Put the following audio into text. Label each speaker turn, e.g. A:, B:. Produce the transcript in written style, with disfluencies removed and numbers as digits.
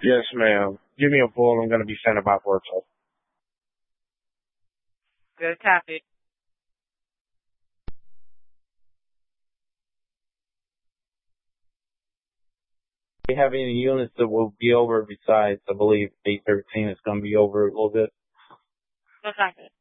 A: Yes, ma'am. Give me a bull. I'm going to be sending my workshop.
B: Good copy.
C: Do you have any units that will be over besides, I believe, 813 is going to be over a little bit?
B: Good copy.